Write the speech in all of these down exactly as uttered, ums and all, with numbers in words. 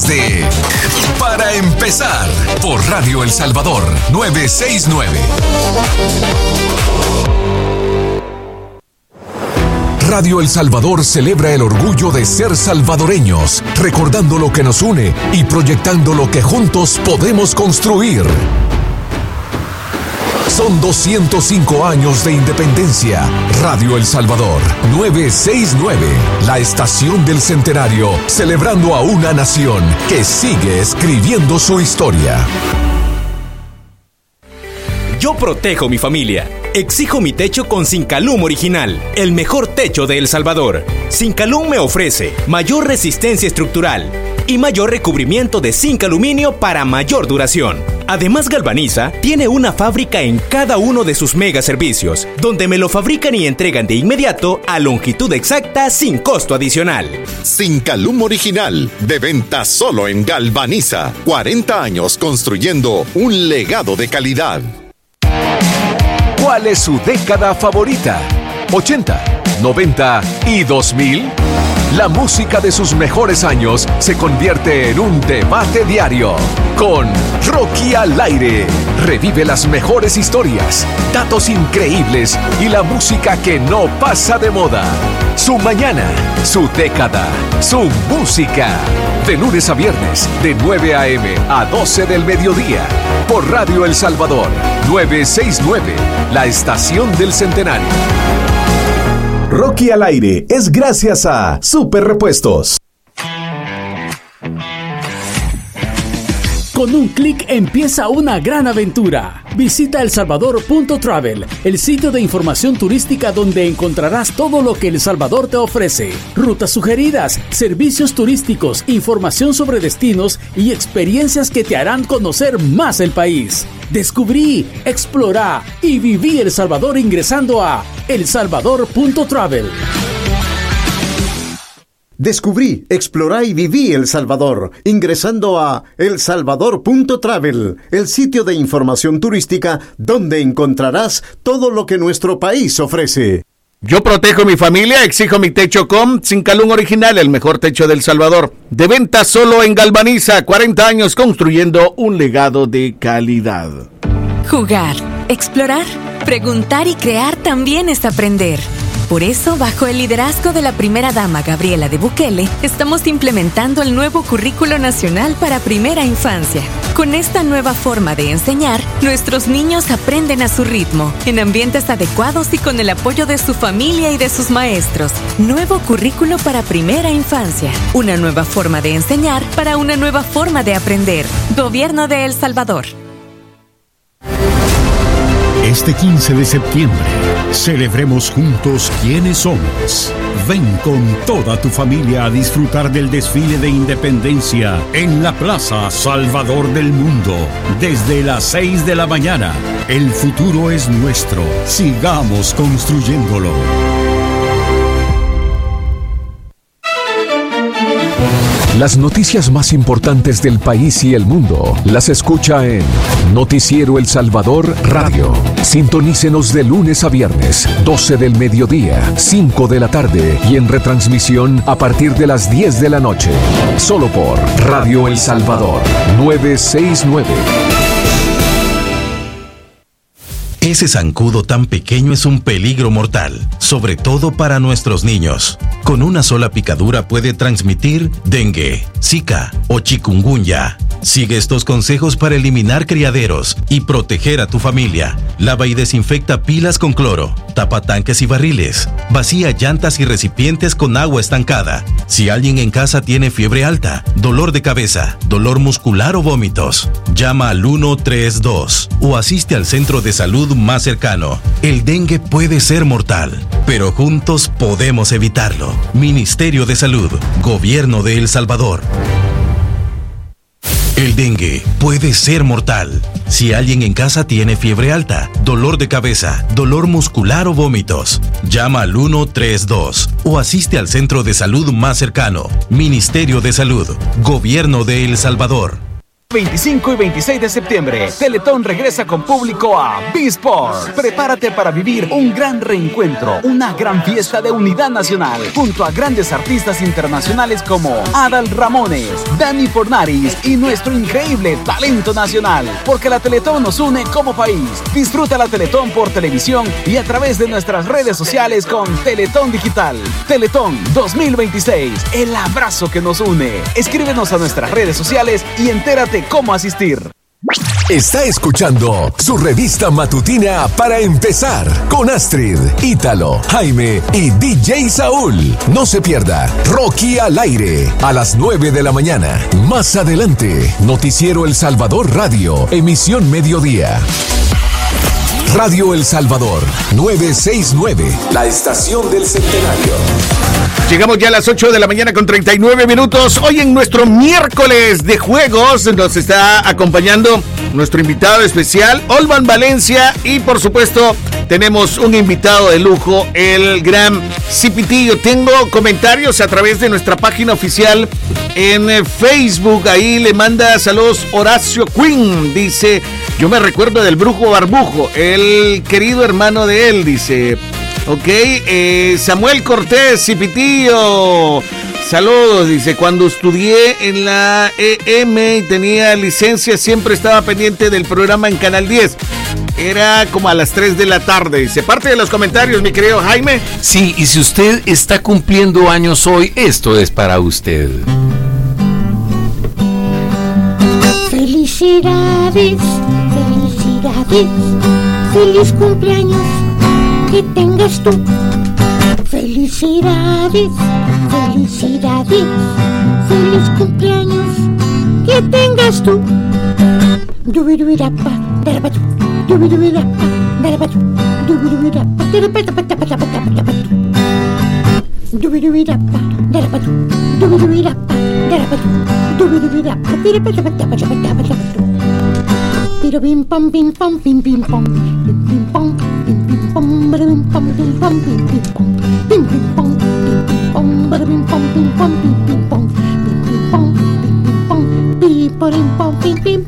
de Para Empezar por Radio El Salvador novecientos sesenta y nueve. Radio El Salvador celebra el orgullo de ser salvadoreños, recordando lo que nos une y proyectando lo que juntos podemos construir. Son doscientos cinco años de independencia. Radio El Salvador novecientos sesenta y nueve, la estación del centenario, celebrando a una nación que sigue escribiendo su historia. Yo protejo mi familia. Exijo mi techo con Sincalum Original, el mejor techo de El Salvador. Sincalum me ofrece mayor resistencia estructural y mayor recubrimiento de zinc aluminio para mayor duración. Además, Galvaniza tiene una fábrica en cada uno de sus mega servicios, donde me lo fabrican y entregan de inmediato a longitud exacta sin costo adicional. Sincalum Original, de venta solo en Galvaniza. cuarenta años construyendo un legado de calidad. ¿Cuál es su década favorita? ¿ochenta, noventa y dos mil? La música de sus mejores años se convierte en un debate diario. Con Rocky al aire, revive las mejores historias, datos increíbles y la música que no pasa de moda. Su mañana, su década, su música. De lunes a viernes, de nueve a.m. a doce del mediodía. Por Radio El Salvador, novecientos sesenta y nueve, la estación del centenario. Rocky al aire es gracias a Super Repuestos. Con un clic empieza una gran aventura. Visita el salvador punto travel, el sitio de información turística donde encontrarás todo lo que El Salvador te ofrece. Rutas sugeridas, servicios turísticos, información sobre destinos y experiencias que te harán conocer más el país. Descubrí, explorá y viví El Salvador ingresando a el salvador punto travel. Descubrí, explorá y viví El Salvador, ingresando a el salvador punto travel, el sitio de información turística donde encontrarás todo lo que nuestro país ofrece. Yo protejo mi familia, exijo mi techo con Sincalum Original, el mejor techo del Salvador. De venta solo en Galvaniza, cuarenta años construyendo un legado de calidad. Jugar, explorar, preguntar y crear también es aprender. Por eso, bajo el liderazgo de la primera dama Gabriela de Bukele, estamos implementando el nuevo Currículo Nacional para Primera Infancia. Con esta nueva forma de enseñar, nuestros niños aprenden a su ritmo, en ambientes adecuados y con el apoyo de su familia y de sus maestros. Nuevo Currículo para Primera Infancia. Una nueva forma de enseñar para una nueva forma de aprender. Gobierno de El Salvador. Este quince de septiembre, celebremos juntos quiénes somos. Ven con toda tu familia a disfrutar del desfile de independencia en la Plaza Salvador del Mundo. Desde las seis de la mañana, el futuro es nuestro. Sigamos construyéndolo. Las noticias más importantes del país y el mundo las escucha en Noticiero El Salvador Radio. Sintonícenos de lunes a viernes, doce del mediodía, cinco de la tarde y en retransmisión a partir de las diez de la noche. Solo por Radio El Salvador novecientos sesenta y nueve. Ese zancudo tan pequeño es un peligro mortal, sobre todo para nuestros niños. Con una sola picadura puede transmitir dengue, zika o chikungunya. Sigue estos consejos para eliminar criaderos y proteger a tu familia. Lava y desinfecta pilas con cloro, tapa tanques y barriles, vacía llantas y recipientes con agua estancada. Si alguien en casa tiene fiebre alta, dolor de cabeza, dolor muscular o vómitos, llama al uno tres dos o asiste al centro de salud más cercano. El dengue puede ser mortal, pero juntos podemos evitarlo. Ministerio de Salud, Gobierno de El Salvador. El dengue puede ser mortal. Si alguien en casa tiene fiebre alta, dolor de cabeza, dolor muscular o vómitos, llama al uno tres dos o asiste al centro de salud más cercano. Ministerio de Salud, Gobierno de El Salvador. veinticinco y veintiséis de septiembre, Teletón regresa con público a B-Sport. Prepárate para vivir un gran reencuentro, una gran fiesta de unidad nacional, junto a grandes artistas internacionales como Adal Ramones, Dani Fornaris y nuestro increíble talento nacional. Porque la Teletón nos une como país. Disfruta la Teletón por televisión y a través de nuestras redes sociales con Teletón Digital. Teletón dos mil veintiséis, el abrazo que nos une. Escríbenos a nuestras redes sociales y entérate cómo asistir. Está escuchando su revista matutina para empezar con Astrid, Ítalo, Jaime y D J Saúl. No se pierda Rocky al aire a las nueve de la mañana. Más adelante, Noticiero El Salvador Radio, emisión mediodía. Radio El Salvador, novecientos sesenta y nueve, la estación del centenario. Llegamos ya a las ocho de la mañana con treinta y nueve minutos. Hoy en nuestro miércoles de juegos nos está acompañando nuestro invitado especial, Olvan Valencia, y por supuesto tenemos un invitado de lujo, el gran Cipitillo. Tengo comentarios a través de nuestra página oficial en Facebook. Ahí le manda saludos Horacio Quinn. Dice, yo me recuerdo del Brujo Barbujo, el querido hermano de él, dice. Ok, eh, Samuel Cortés, Cipitillo, saludos, dice, cuando estudié en la E M y tenía licencia, siempre estaba pendiente del programa en Canal diez. Era como a las tres de la tarde, dice. Parte de los comentarios, mi querido Jaime. Sí, y si usted está cumpliendo años hoy, esto es para usted. Felicidades, felicidades, feliz cumpleaños que tengas tú. Felicidades, felicidades, feliz cumpleaños que tengas tú. Dubidubidapa, darabatu, dubidubidapa, darabatu, dubidubidapa, darapatapatapatapatapatu. Dubidubidapa, darabatu, dubidubidapa, darabatu, dubidubidapa, darapatapatapatapatapatu. Piro bim pam bim pam bim bim pam bim bim pam bim bim pam bim pam bim pam bim bim pam bim bim pam bim pam bim pam bim pam bim bim pam bim bim pam bim bim pam bim pam bim bim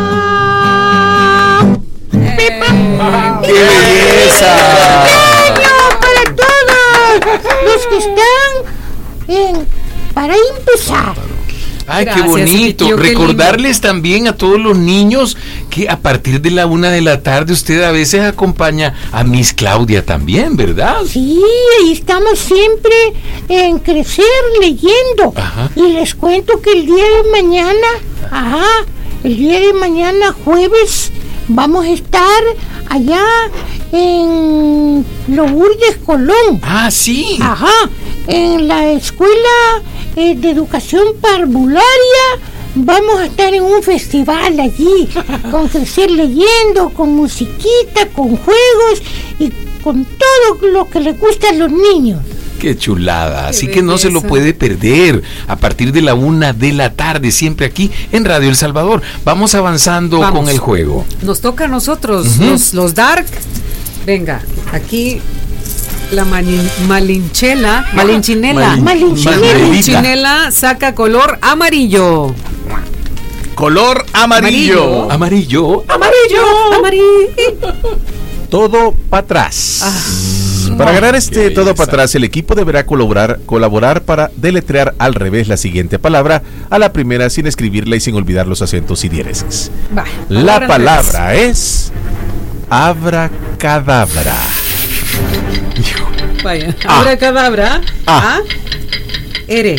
pam. ¡Qué belleza! Para todos los que están en para empezar. Ay, Gracias, qué bonito. tío, qué Recordarles lindo. también a todos los niños que a partir de la una de la tarde usted a veces acompaña a Miss Claudia también, ¿verdad? Sí, y estamos siempre en Crecer Leyendo. Ajá. Y les cuento que el día de mañana, ajá, el día de mañana jueves, vamos a estar allá en Lourdes Colón. Ah, sí. Ajá, en la escuela eh, de educación parvularia. Vamos a estar en un festival allí, con Crecer Leyendo, con musiquita, con juegos y con todo lo que les gusta a los niños. Qué chulada, así Qué que no se lo belleza. puede perder a partir de la una de la tarde, siempre aquí en Radio El Salvador. Vamos avanzando Vamos. con el juego. Nos toca a nosotros, Ujú. los, los Dark. Venga, aquí la mani- malinchela, malinchinela. Malin- Malinchinela. Malichinela saca color amarillo. Color amarillo. Amarillo. Amarillo, amarillo. Todo para atrás. Ah. Para ganar este Qué todo belleza. para atrás, el equipo deberá colaborar, colaborar para deletrear al revés la siguiente palabra, a la primera sin escribirla y sin olvidar los acentos y diéresis. Va, La ahora palabra es abracadabra. entonces. Vaya, A. abracadabra. A. A. R.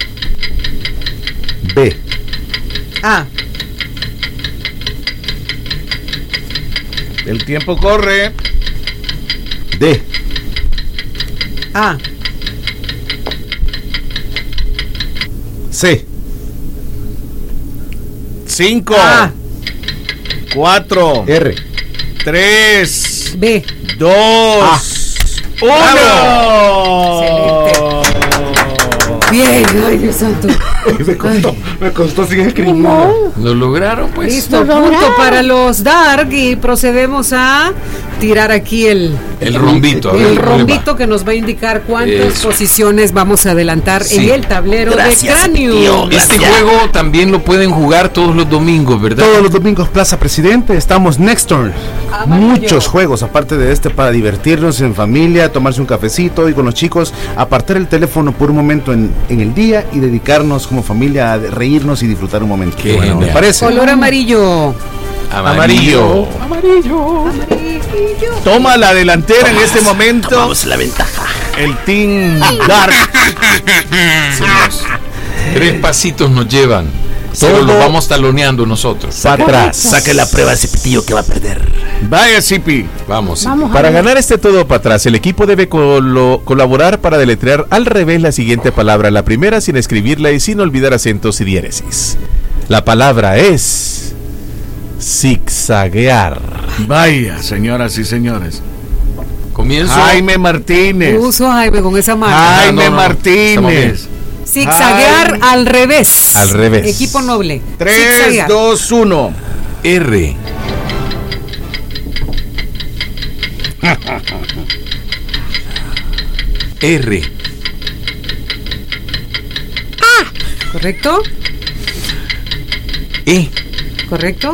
B. A. El tiempo corre. D. A. C. Cinco. A. Cuatro. R. Tres. B. Dos. Uno. Bien, ay Dios santo. Me costó. Me costó sin escribir. Lo lograron, pues. Listo, punto para los Dark y procedemos a tirar aquí el... El rombito. A ver, el ¿cómo le va? rombito que nos va a indicar cuántas Eso. posiciones vamos a adelantar Sí. en el tablero Gracias, de Cráneo. tío. Este juego también lo pueden jugar todos los domingos, ¿verdad? Todos los domingos, Plaza Presidente, estamos Next Turn. Muchos juegos, aparte de este, para divertirnos en familia, tomarse un cafecito y con los chicos, apartar el teléfono por un momento en, en el día y dedicarnos como familia a reírnos y disfrutar un momento. Qué bueno, ¿me genial. parece? Color amarillo. Amarillo. Amarillo. Toma la delantera en este momento. Tomamos la ventaja. El Team Dark. Hacemos tres pasitos nos llevan. Solo Todo- lo vamos taloneando nosotros. Para atrás. Saque la prueba ese pitillo que va a perder. Vaya, Zipi. Vamos. Vamos a Para ver. ganar este todo para atrás, el equipo debe colo- colaborar para deletrear al revés la siguiente palabra, la primera sin escribirla y sin olvidar acentos y diéresis. La palabra es zigzaguear. Vaya, señoras y señores. Comienzo. Jaime Martínez. Uso Jaime con esa mano. Jaime no, no, Martínez. estamos bien. Zigzaguear Jaime. al revés. Al revés. Equipo noble. tres, Zigzaguear. dos, uno. R. R. ¿Correcto? E. ¿Correcto?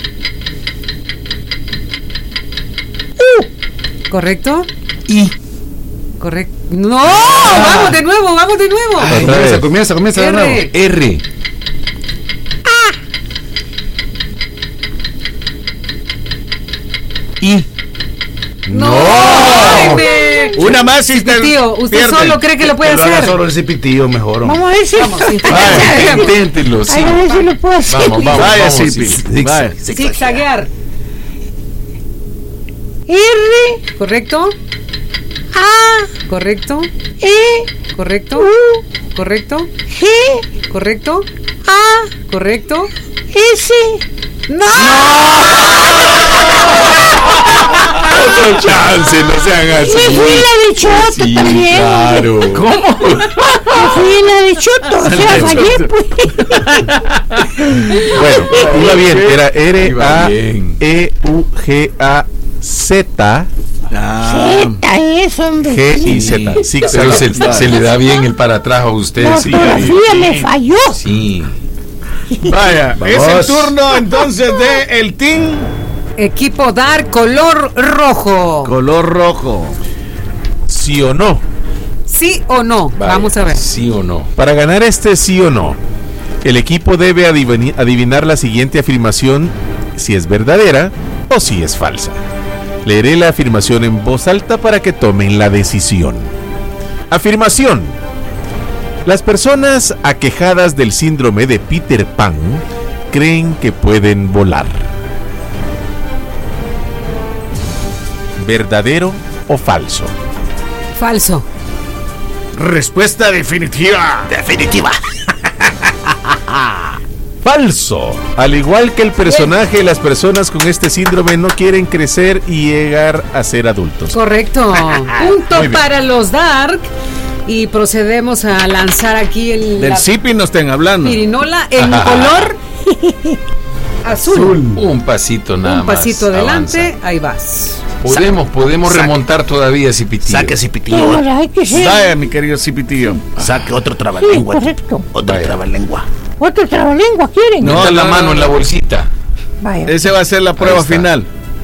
¿Correcto? I. ¿Correcto? ¡No! ¡Vamos de nuevo! ¡Vamos de nuevo! Ay, Otra comienza, vez. comienza, comienza de nuevo. R. R. I. ¡No! Jaime! Una más y te Tío, ¿usted pierden. solo cree que lo puede Que lo haga hacer? solo ese pitillo mejor. hombre. Vamos a ver si. Vamos, sí. Vaya, inténtenlo, sí. Ay, a ver si lo puedo hacer. Vamos, vamos, Vaya, vamos. Zipi. sí. Vaya. Zigzaguear. R, ¿Correcto? A, ¿Correcto? E, ¿Correcto? U, ¿Correcto? G, ¿Correcto? A, ¿Correcto? S. ¡No! Otro chance, no sean así. Me fui la de Choto Sí, también. claro. ¿Cómo? Me fui la de Choto. O sea, fallé, pues. Bueno, iba bien, era R Iba A bien. E U G A Z Ah, Zeta es, hombre. G y Z. Pero Zigzaguear. se, se le da bien el para atrás a usted. La Sí. ortografía me falló. Sí. vaya. Es el Vamos. turno entonces de el Team Equipo Dark, color rojo. Color Rojo. ¿Sí o no? ¿Sí o no? Vaya, Vamos a ver. ¿Sí o no? Para ganar este sí o no, el equipo debe adivini- adivinar la siguiente afirmación, si es verdadera o si es falsa. Leeré la afirmación en voz alta para que tomen la decisión. Afirmación. Las personas aquejadas del síndrome de Peter Pan creen que pueden volar. ¿Verdadero o falso? Falso. Respuesta definitiva. Definitiva. Falso. Al igual que el personaje, las personas con este síndrome no quieren crecer y llegar a ser adultos. Correcto. Punto Muy bien. para los Dark. Y procedemos a lanzar aquí el, Del la Zipi no estén hablando. pirinola en color azul. Un pasito nada Un más. pasito adelante. Avanza. Ahí vas. Podemos, podemos Saque. remontar todavía ese pitillo. Saque ese No, pitillo. ahora hay que ser. Vaya, mi querido Zipitillo. Saque otro Sí, trabalengua. correcto. Otro Vaya. trabalengua. Otro trabalengua quieren. No, Meta la no, mano no, en la no. bolsita. Vaya. Ese va a ser la prueba está. final.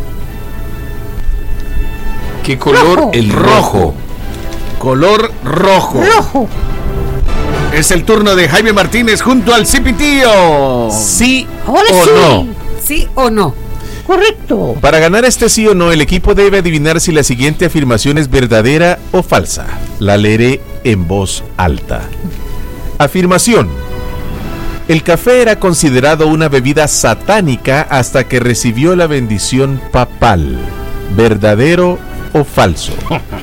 ¿Qué color? Rojo. El rojo. Color rojo. Rojo. Es el turno de Jaime Martínez junto al Zipitillo. ¿Sí Ahora o sí. no? ¿Sí o no? Correcto. Para ganar este sí o no, el equipo debe adivinar si la siguiente afirmación es verdadera o falsa. La leeré en voz alta. Afirmación. El café era considerado una bebida satánica hasta que recibió la bendición papal. ¿Verdadero o falso?